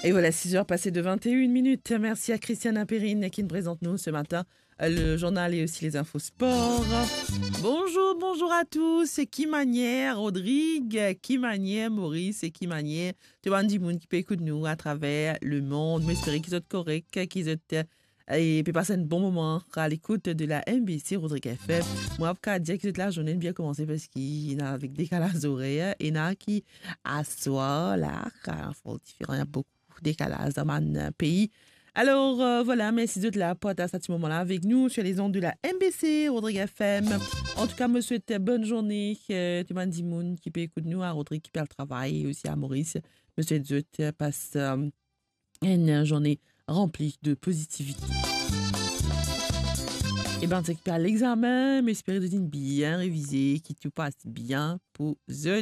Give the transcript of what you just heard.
Et voilà, 6 heures passées de 21 minutes. Merci à Christiane Impérine qui nous présente nous ce matin le journal et aussi les infos sport. Bonjour, bonjour à tous. Qui manière Rodrigue, qui manière Maurice et qui manière tout le monde du monde qui peut écouter nous à travers le monde. J'espère qu'ils sont corrects, qu'ils sont et puis passer un bon moment à l'écoute de la MBC Rodrigue FM. Moi, je peux dire que toute la journée bien commencé parce qu'il y en a avec des décalages horaires et il y en a qui assoient là, différent, il y a beaucoup de décalages dans mon pays. Alors voilà, merci d'être là pour à ce moment-là avec nous sur les ondes de la MBC Rodrigue FM. En tout cas, je souhaite bonne journée. Tout le monde du monde qui peut écouter nous, à Rodrigue qui perd le travail et aussi à Maurice. Monsieur Dieu passe une journée remplie de positivité. Et bien, c'est que l'examen, mais espérez de bien réviser, qui tout passe bien pour the